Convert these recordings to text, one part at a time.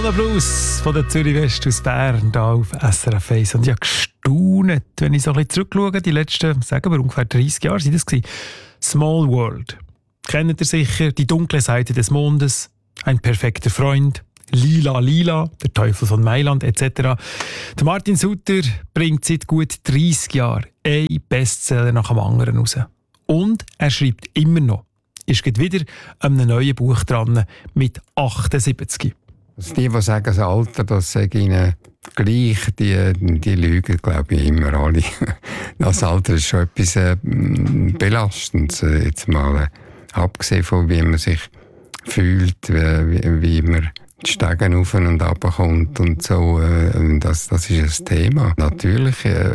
Mono Blues von der Zürich West aus Bern, hier auf SRF 1. Und ich habe gestaunt, wenn ich so ein bisschen zurückschaue, die letzten, sagen wir, ungefähr 30 Jahre waren das gewesen. Small World. Kennt ihr sicher? Die dunkle Seite des Mondes, ein perfekter Freund, Lila Lila, der Teufel von Mailand etc. Der Martin Sutter bringt seit gut 30 Jahren einen Bestseller nach dem anderen raus. Und er schreibt immer noch. Ist gerade wieder an einem neuen Buch dran mit 78. Also die sagen, das Alter, das sage ihnen gleich, die lügen, glaube ich, immer alle. Das Alter ist schon etwas Belastendes. Jetzt mal abgesehen von, wie man sich fühlt, wie man die Stege auf und runter kommt und so. Das ist ein Thema. Natürlich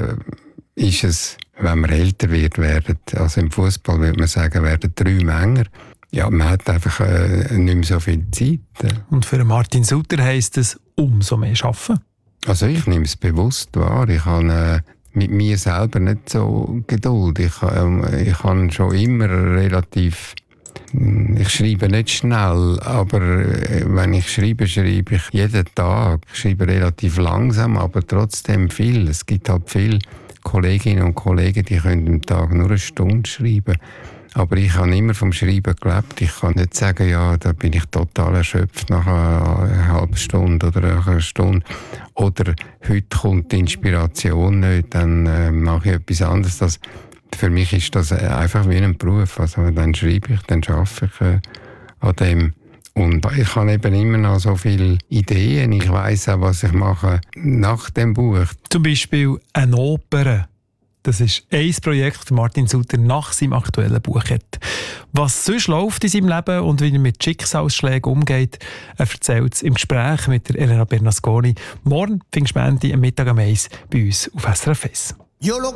ist es, wenn man älter wird, also im Fußball würde man sagen, werden 3 Männer. Ja, man hat einfach nicht mehr so viel Zeit. Und für Martin Sutter heisst es, umso mehr arbeiten. Also ich nehme es bewusst wahr. Ich habe mit mir selber nicht so Geduld. Ich habe schon immer relativ... Ich schreibe nicht schnell, aber wenn ich schreibe ich jeden Tag. Ich schreibe relativ langsam, aber trotzdem viel. Es gibt halt viele Kolleginnen und Kollegen, die können am Tag nur 1 Stunde schreiben. Aber ich habe immer vom Schreiben gelebt. Ich kann nicht sagen, ja, da bin ich total erschöpft nach einer halben Stunde oder nach einer Stunde. Oder heute kommt die Inspiration nicht, dann mache ich etwas anderes. Für mich ist das einfach wie ein Beruf. Also dann schreibe ich, dann arbeite ich an dem. Und ich habe eben immer noch so viele Ideen. Ich weiss auch, was ich mache nach dem Buch. Zum Beispiel eine Oper. Das ist ein Projekt, das Martin Sutter nach seinem aktuellen Buch hat. Was sonst läuft in seinem Leben und wie er mit Schicksalsschlägen umgeht, er erzählt es im Gespräch mit der Elena Bernasconi. Morgen findest du am Mittag um 1 bei uns auf SRF 1.